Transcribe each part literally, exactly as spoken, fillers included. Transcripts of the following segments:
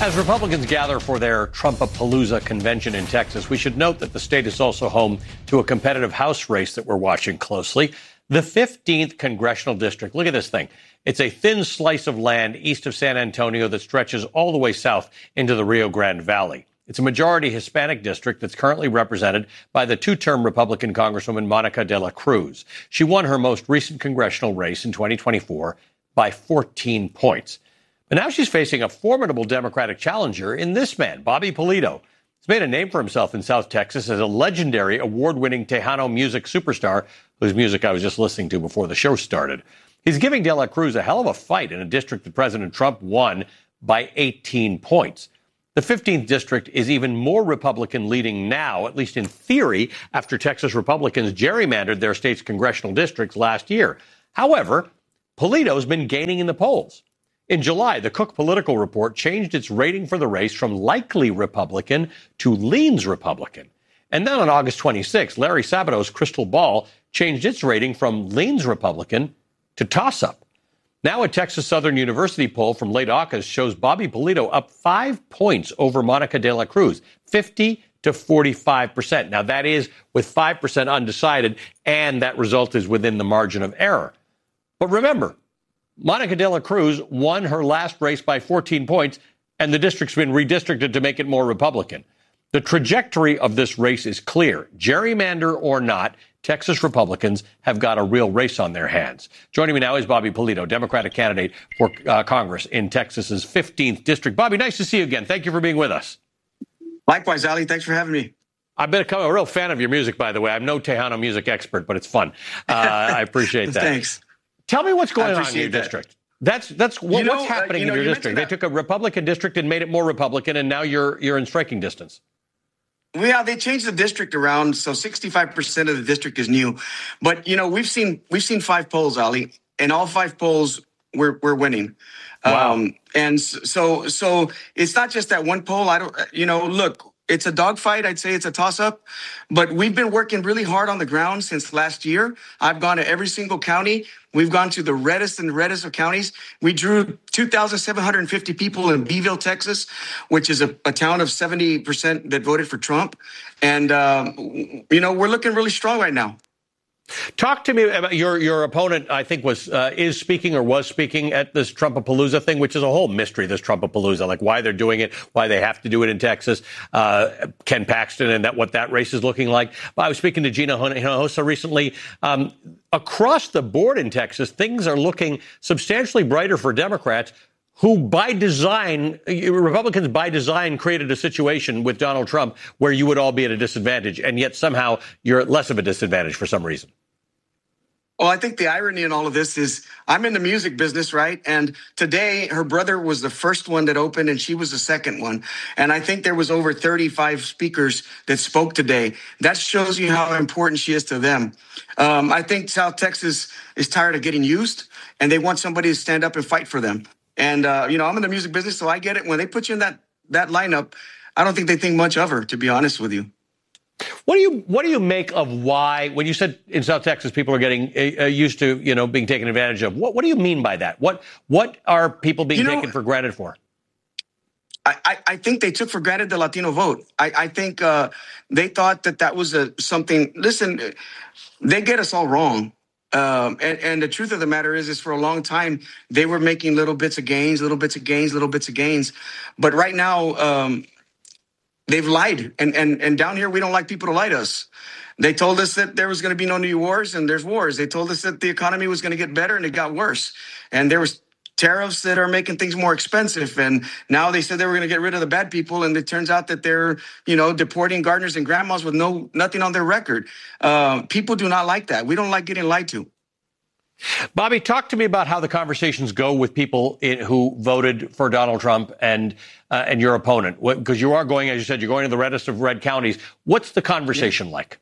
As Republicans gather for their Trumpapalooza convention in Texas, we should note that the state is also home to a competitive House race that we're watching closely. The fifteenth congressional district. Look at this thing. It's a thin slice of land east of San Antonio that stretches all the way south into the Rio Grande Valley. It's a majority Hispanic district that's currently represented by the two-term Republican Congresswoman Monica de la Cruz. She won her most recent congressional race in twenty twenty-four by fourteen points. But now she's facing a formidable Democratic challenger in this man, Bobby Pulido. He's made a name for himself in South Texas as a legendary award-winning Tejano music superstar, whose music I was just listening to before the show started. He's giving de la Cruz a hell of a fight in a district that President Trump won by eighteen points. The fifteenth district is even more Republican leading now, at least in theory, after Texas Republicans gerrymandered their state's congressional districts last year. However, Pulido's been gaining in the polls. In July, the Cook Political Report changed its rating for the race from likely Republican to leans Republican. And then on August twenty-sixth, Larry Sabato's crystal ball changed its rating from leans Republican to toss-up. Now a Texas Southern University poll from late August shows Bobby Pulido up five points over Monica de la Cruz, fifty to forty-five percent. Now that is with five percent undecided, and that result is within the margin of error. But remember, Monica de la Cruz won her last race by fourteen points, and the district's been redistricted to make it more Republican. The trajectory of this race is clear. Gerrymander or not, Texas Republicans have got a real race on their hands. Joining me now is Bobby Pulido, Democratic candidate for uh, Congress in Texas's fifteenth district. Bobby, nice to see you again. Thank you for being with us. Likewise, Ali. Thanks for having me. I've been a, a real fan of your music, by the way. I'm no Tejano music expert, but it's fun. Uh, I appreciate that. Thanks. Tell me what's going on in your that. district. That's that's what, you know, what's happening uh, you know, in your you district. They that. took a Republican district and made it more Republican, and now you're you're in striking distance. Yeah, they changed the district around, so sixty-five percent of the district is new. But you know, we've seen we've seen five polls, Ali, and all five polls we're we're winning. Wow. Um, and so so it's not just that one poll. I don't, you know, look. It's a dogfight. I'd say it's a toss-up. But we've been working really hard on the ground since last year. I've gone to every single county. We've gone to the reddest and reddest of counties. We drew two thousand seven hundred fifty people in Beeville, Texas, which is a, a town of seventy percent that voted for Trump. And, um, you know, we're looking really strong right now. Talk to me about your your opponent, I think, was uh, is speaking or was speaking at this Trumpapalooza thing, which is a whole mystery, this Trumpapalooza, like why they're doing it, why they have to do it in Texas. Uh, Ken Paxton and that what that race is looking like. I was speaking to Gina Hinojosa recently. Um, across the board in Texas, things are looking substantially brighter for Democrats, who by design, Republicans by design created a situation with Donald Trump where you would all be at a disadvantage, and yet somehow you're at less of a disadvantage for some reason. Well, I think the irony in all of this is I'm in the music business, right? And today her brother was the first one that opened and she was the second one. And I think there was over thirty-five speakers that spoke today. That shows you how important she is to them. Um, I think South Texas is tired of getting used and they want somebody to stand up and fight for them. And, uh, you know, I'm in the music business, so I get it. When they put you in that that lineup, I don't think they think much of her, to be honest with you. What do you what do you make of why, when you said in South Texas people are getting uh, used to, you know, being taken advantage of? What what do you mean by that? What what are people being you know, taken for granted for? I, I, I think they took for granted the Latino vote. I, I think uh, they thought that that was a something. Listen, they get us all wrong. Um, and, and the truth of the matter is, is for a long time, they were making little bits of gains, little bits of gains, little bits of gains. But right now, um, they've lied. And, and, and down here, we don't like people to lie to us. They told us that there was going to be no new wars, and there's wars. They told us that the economy was going to get better, and it got worse. And there was tariffs that are making things more expensive. And now they said they were going to get rid of the bad people. And it turns out that they're, you know, deporting gardeners and grandmas with no nothing on their record. Uh, people do not like that. We don't like getting lied to. Bobby, talk to me about how the conversations go with people in, who voted for Donald Trump and uh, and your opponent. Because you are going, as you said, you're going to the reddest of red counties. What's the conversation yeah. like?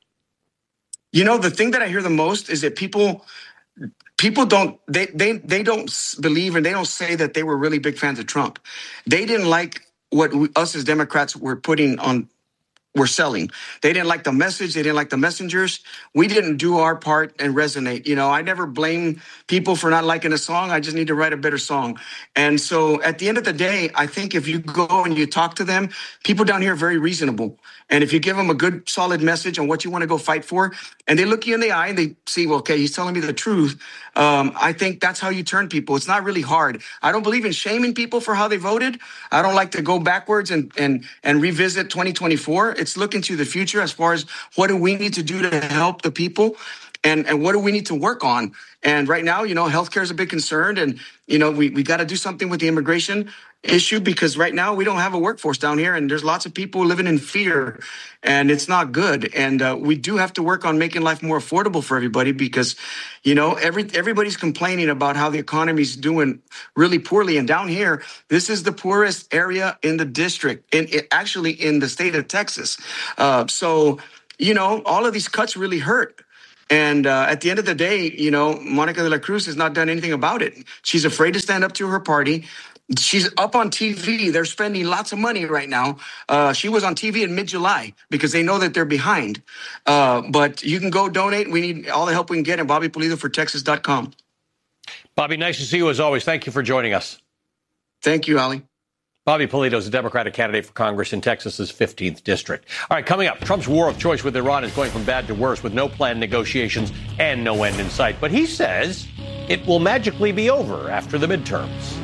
You know, the thing that I hear the most is that people... People don't, they, they, they don't believe and they don't say that they were really big fans of Trump. They didn't like what we, us as Democrats were putting on were selling. They didn't like the message. They didn't like the messengers. We didn't do our part and resonate. You know, I never blame people for not liking a song. I just need to write a better song. And so at the end of the day, I think if you go and you talk to them, people down here are very reasonable. And if you give them a good, solid message on what you want to go fight for, and they look you in the eye and they see, well, okay, he's telling me the truth. Um, I think that's how you turn people. It's not really hard. I don't believe in shaming people for how they voted. I don't like to go backwards and and and revisit twenty twenty-four. It's looking to the future as far as what do we need to do to help the people, and and what do we need to work on. And right now, you know, healthcare is a big concern, and you know, we we got to do something with the immigration issue, because right now we don't have a workforce down here, and there's lots of people living in fear, and it's not good. And uh, we do have to work on making life more affordable for everybody, because, you know, every everybody's complaining about how the economy's doing really poorly. And down here, this is the poorest area in the district, in, in actually in the state of Texas. Uh, so, you know, all of these cuts really hurt. And uh, at the end of the day, you know, Monica de la Cruz has not done anything about it. She's afraid to stand up to her party. She's up on T V. They're spending lots of money right now. Uh, she was on T V in mid-July because they know that they're behind. Uh, but you can go donate. We need all the help we can get at Bobby Pulido for Texas dot com. Bobby, nice to see you as always. Thank you for joining us. Thank you, Ali. Bobby Pulido is a Democratic candidate for Congress in Texas's fifteenth district. All right, coming up, Trump's war of choice with Iran is going from bad to worse with no planned negotiations and no end in sight. But he says it will magically be over after the midterms.